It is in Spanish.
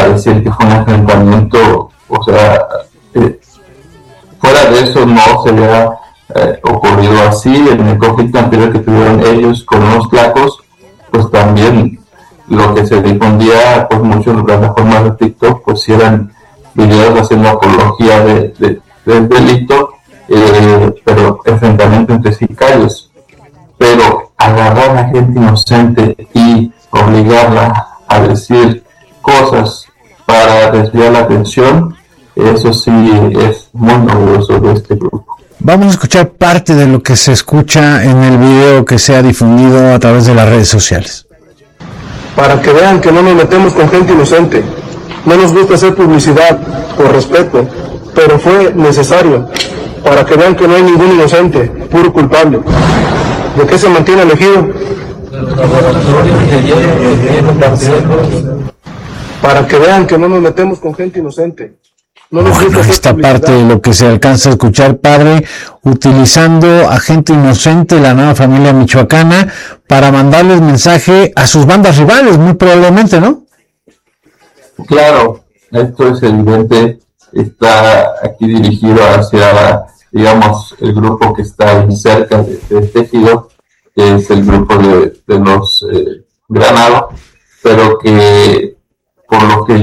decir que fue un enfrentamiento, o sea, fuera de eso no se había ocurrido así. En el conflicto anterior que tuvieron ellos con los tlacos, pues también lo que se difundía pues mucho en las plataformas de TikTok, pues si eran videos haciendo apología del delito, pero enfrentamiento entre sicarios. Pero agarrar a gente inocente y obligarla a decir cosas para desviar la atención, eso sí es muy novedoso de este grupo. Vamos a escuchar parte de lo que se escucha en el video que se ha difundido a través de las redes sociales. Para que vean que no nos metemos con gente inocente. No nos gusta hacer publicidad, por respeto, pero fue necesario, para que vean que no hay ningún inocente, puro culpable. ¿De qué se mantiene elegido? Para que vean que no nos metemos con gente inocente. No nos gusta hacer esta publicidad. parte de lo que se alcanza a escuchar, padre, utilizando a gente inocente, la nueva familia michoacana, para mandarles mensaje a sus bandas rivales, muy probablemente, ¿no? Claro, esto es evidente, está aquí dirigido hacia, digamos, el grupo que está ahí cerca de este ejido, que es el grupo de los Granados, pero que por lo que